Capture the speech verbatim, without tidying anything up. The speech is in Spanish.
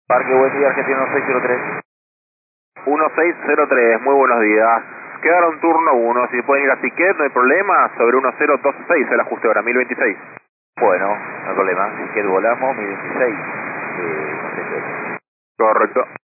Parque Buen Día, Argentina uno seis cero tres. uno seis cero tres, muy buenos días. Quedaron turno uno, si pueden ir a Siquet, no hay problema, sobre uno cero dos seis el ajuste ahora, mil veintiséis. Bueno, no hay problema, si que volamos, mil veintiséis. Eh, no sé qué. Correcto.